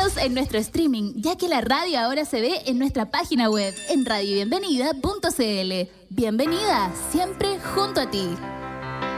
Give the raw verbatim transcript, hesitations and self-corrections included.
Síguenos en nuestro streaming, ya que la radio ahora se ve en nuestra página web, en radio bienvenida punto c l. Bienvenida, siempre junto a ti.